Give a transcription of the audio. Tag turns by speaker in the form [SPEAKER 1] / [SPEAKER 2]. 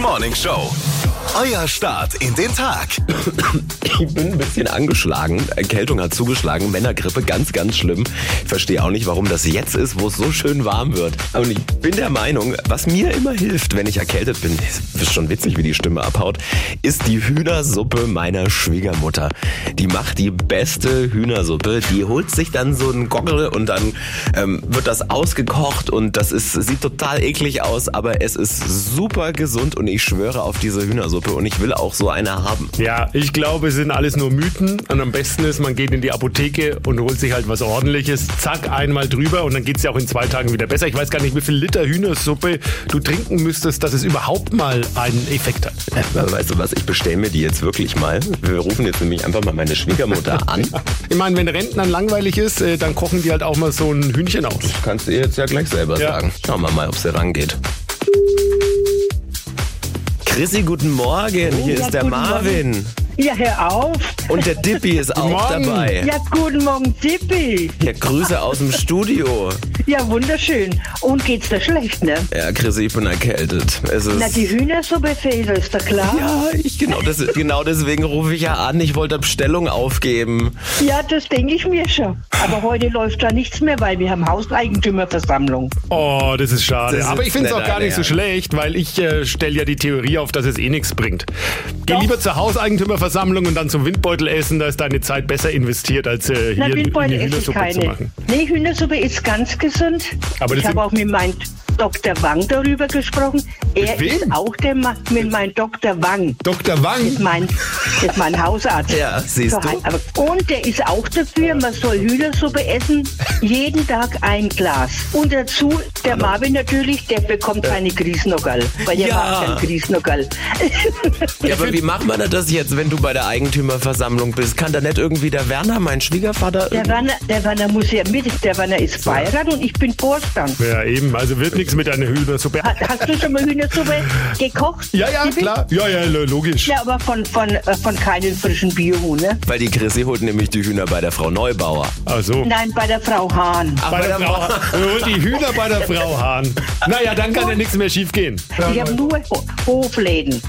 [SPEAKER 1] Morning Show. Euer Start in den Tag.
[SPEAKER 2] Ich bin ein bisschen angeschlagen. Erkältung hat zugeschlagen. Männergrippe, ganz, ganz schlimm. Ich verstehe auch nicht, warum das jetzt ist, wo es so schön warm wird. Und ich bin der Meinung, was mir immer hilft, wenn ich erkältet bin, ist schon witzig, wie die Stimme abhaut, ist die Hühnersuppe meiner Schwiegermutter. Die macht die beste Hühnersuppe. Die holt sich dann so einen Gockel und dann wird das ausgekocht und sieht total eklig aus, aber es ist super gesund und ich schwöre auf diese Hühnersuppe und ich will auch so eine haben.
[SPEAKER 3] Ja, ich glaube, es sind alles nur Mythen und am besten ist, man geht in die Apotheke und holt sich halt was Ordentliches, zack, einmal drüber und dann geht's ja auch in 2 Tagen wieder besser. Ich weiß gar nicht, wie viel Liter Hühnersuppe du trinken müsstest, dass es überhaupt mal einen Effekt hat.
[SPEAKER 2] Weißt du was, ich bestelle mir die jetzt wirklich mal. Wir rufen jetzt nämlich einfach mal meine Schwiegermutter an.
[SPEAKER 3] Ich meine, wenn Rentnern langweilig ist, dann kochen die halt auch mal so ein Hühnchen aus.
[SPEAKER 2] Kannst du ihr jetzt ja gleich selber sagen. Schauen wir mal, ob sie rangeht. Chrissy, guten Morgen. Hier ist der Marvin.
[SPEAKER 4] Morgen. Ja, hör auf.
[SPEAKER 2] Und der Dippi ist auch
[SPEAKER 3] Morgen.
[SPEAKER 2] dabei.
[SPEAKER 4] Ja, guten Morgen, Tippi.
[SPEAKER 2] Ja, Grüße aus dem Studio.
[SPEAKER 4] Ja, wunderschön. Und geht's dir schlecht, ne?
[SPEAKER 2] Ja, Chrissy, ich bin erkältet. Es ist
[SPEAKER 4] Na, die Hühnersuppe fehlt, ist doch klar.
[SPEAKER 2] Ja, genau deswegen rufe ich ja an. Ich wollte Bestellung aufgeben.
[SPEAKER 4] Ja, das denke ich mir schon. Aber heute läuft da nichts mehr, weil wir haben Hauseigentümerversammlung.
[SPEAKER 3] Oh, das ist schade.
[SPEAKER 2] Das ist
[SPEAKER 3] Aber ich finde es auch
[SPEAKER 2] nicht
[SPEAKER 3] gar nicht so
[SPEAKER 2] deine
[SPEAKER 3] schlecht, weil ich stelle ja die Theorie auf, dass es eh nichts bringt. Geh lieber zur Hauseigentümerversammlung und dann zum Windbeutel essen, da ist deine Zeit besser investiert, als hier
[SPEAKER 4] Na,
[SPEAKER 3] eine
[SPEAKER 4] Windbeutel esse ich
[SPEAKER 3] Hühnersuppe zu
[SPEAKER 4] keine.
[SPEAKER 3] machen.
[SPEAKER 4] Nee, Hühnersuppe ist ganz gesund.
[SPEAKER 3] Aber
[SPEAKER 4] ich
[SPEAKER 3] das
[SPEAKER 4] habe auch mit meinem Dr. Wang darüber gesprochen. Er
[SPEAKER 3] wem?
[SPEAKER 4] ist auch mit meinem Dr. Wang.
[SPEAKER 3] Dr. Wang?
[SPEAKER 4] Das ist mein Hausarzt.
[SPEAKER 2] Ja, siehst du?
[SPEAKER 4] Und der ist auch dafür, man soll Hühnersuppe essen, jeden Tag ein Glas. Und dazu, der Marvin natürlich, der bekommt keine Grießnockerl, weil der
[SPEAKER 2] Ja.
[SPEAKER 4] mag kein Grießnockerl.
[SPEAKER 2] Ja, aber wie macht man das jetzt, wenn du bei der Eigentümerversammlung bist? Kann da nicht irgendwie der Werner, mein Schwiegervater...
[SPEAKER 4] Der Werner muss ja mit, der Werner ist Beirat und ich bin Vorstand.
[SPEAKER 3] Ja, eben. Also wird nichts mit einer Hühnersuppe.
[SPEAKER 4] Hast du schon mal Hühnersuppe gekocht?
[SPEAKER 3] Ja,
[SPEAKER 4] Tippi?
[SPEAKER 3] klar. Ja, logisch.
[SPEAKER 4] Ja, aber von keinen frischen Biohuhn, ne?
[SPEAKER 2] Weil die Chrissy holt nämlich die Hühner bei der Frau Neubauer.
[SPEAKER 3] Ach so.
[SPEAKER 4] Nein, bei der Frau Hahn.
[SPEAKER 2] Ach,
[SPEAKER 3] Bei der Frau, und die Hühner bei der Frau Hahn. Naja, dann kann ja nichts mehr schief gehen.
[SPEAKER 4] Ich habe nur Hofläden.